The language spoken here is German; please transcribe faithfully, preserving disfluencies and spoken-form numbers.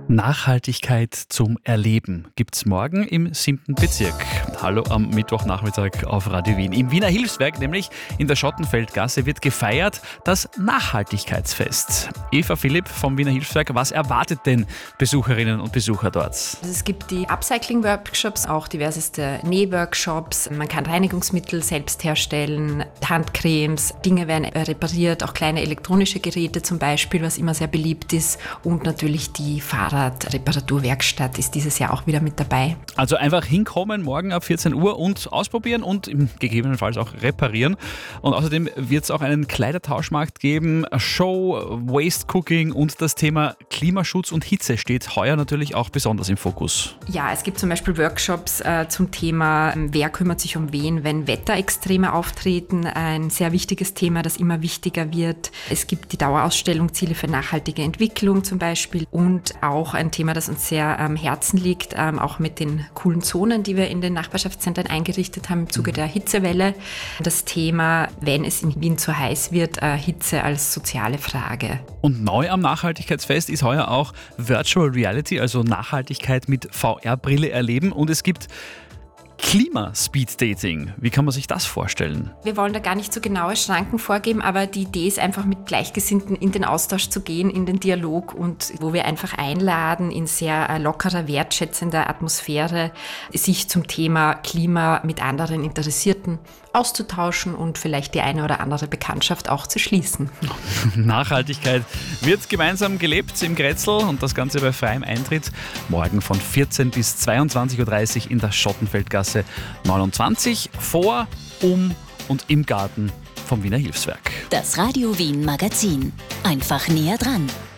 Nachhaltigkeit zum Erleben gibt's morgen im siebten Bezirk. Hallo am Mittwochnachmittag auf Radio Wien. Im Wiener Hilfswerk, nämlich in der Schottenfeldgasse, wird gefeiert das Nachhaltigkeitsfest. Eva Philipp vom Wiener Hilfswerk, was erwartet denn Besucherinnen und Besucher dort? Also es gibt die Upcycling-Workshops, auch diverseste Nähworkshops. Man kann Reinigungsmittel selbst herstellen, Handcremes, Dinge werden repariert, auch kleine elektronische Geräte zum Beispiel, was immer sehr beliebt ist. Und natürlich die Fahrradreparaturwerkstatt ist dieses Jahr auch wieder mit dabei. Also einfach hinkommen, morgen ab vierzehn Uhr und ausprobieren und gegebenenfalls auch reparieren. Und außerdem wird es auch einen Kleidertauschmarkt geben, Show, Waste Cooking und das Thema Klimaschutz und Hitze steht heuer natürlich auch besonders im Fokus. Ja, es gibt zum Beispiel Workshops äh, zum Thema, wer kümmert sich um wen, wenn Wetterextreme auftreten. Ein sehr wichtiges Thema, das immer wichtiger wird. Es gibt die Dauerausstellung Ziele für nachhaltige Entwicklung zum Beispiel und auch ein Thema, das uns sehr am Herzen liegt, ähm, auch mit den coolen Zonen, die wir in den Nachbarschaftszentren eingerichtet haben im Zuge der Hitzewelle. Das Thema, wenn es in Wien zu heiß wird, äh, Hitze als soziale Frage. Und neu am Nachhaltigkeitsfest ist heuer auch Virtual Reality, also Nachhaltigkeit mit V R-Brille erleben. Und es gibt Klima-Speed-Dating. Wie kann man sich das vorstellen? Wir wollen da gar nicht so genaue Schranken vorgeben, aber die Idee ist einfach, mit Gleichgesinnten in den Austausch zu gehen, in den Dialog und wo wir einfach einladen, in sehr lockerer, wertschätzender Atmosphäre sich zum Thema Klima mit anderen Interessierten auszutauschen und vielleicht die eine oder andere Bekanntschaft auch zu schließen. Nachhaltigkeit wird gemeinsam gelebt im Grätzl und das Ganze bei freiem Eintritt. Morgen von vierzehn bis zweiundzwanzig Uhr dreißig in der Schottenfeldgasse neunundzwanzig vor, um und im Garten vom Wiener Hilfswerk. Das Radio Wien Magazin. Einfach näher dran.